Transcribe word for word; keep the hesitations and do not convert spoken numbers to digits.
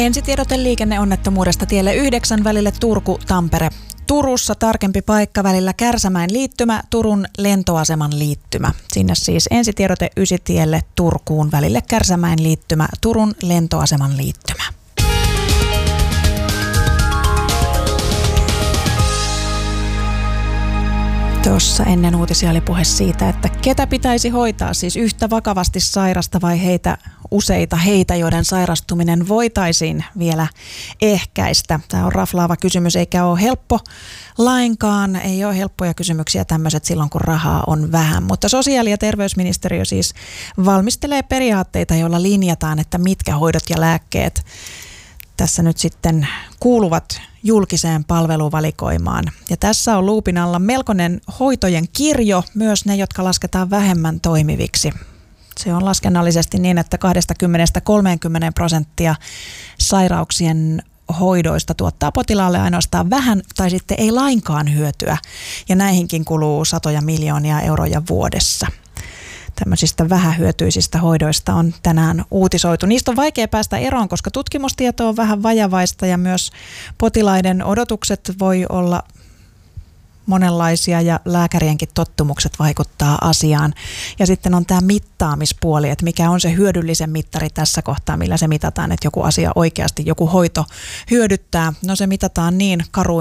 Ensitiedote liikenneonnettomuudesta tielle yhdeksän välille Turku-Tampere. Turussa tarkempi paikka välillä Kärsämäen liittymä, Turun lentoaseman liittymä. Sinne siis ensitiedote Ysitielle Turkuun välille Kärsämäen liittymä, Turun lentoaseman liittymä. Tuossa ennen uutisia oli puhe siitä, että ketä pitäisi hoitaa, siis yhtä vakavasti sairasta vai heitä useita heitä, joiden sairastuminen voitaisiin vielä ehkäistä. Tämä on raflaava kysymys, eikä ole helppo lainkaan. Ei ole helppoja kysymyksiä tämmöiset silloin, kun rahaa on vähän. Mutta sosiaali- ja terveysministeriö siis valmistelee periaatteita, joilla linjataan, että mitkä hoidot ja lääkkeet tässä nyt sitten kuuluvat julkiseen palveluvalikoimaan. Ja tässä on luupin alla melkoinen hoitojen kirjo, myös ne, jotka lasketaan vähemmän toimiviksi. Se on laskennallisesti niin, että kaksikymmentä kolmekymmentä prosenttia sairauksien hoidoista tuottaa potilaalle ainoastaan vähän tai sitten ei lainkaan hyötyä. Ja näihinkin kuluu satoja miljoonia euroja vuodessa. Tämmöisistä vähähyötyisistä hoidoista on tänään uutisoitu. Niistä on vaikea päästä eroon, koska tutkimustieto on vähän vajavaista ja myös potilaiden odotukset voi olla monenlaisia ja lääkärienkin tottumukset vaikuttaa asiaan. Ja sitten on tämä mittaamispuoli, että mikä on se hyödyllisen mittari tässä kohtaa, millä se mitataan, että joku asia oikeasti, joku hoito hyödyttää. No se mitataan niin karuin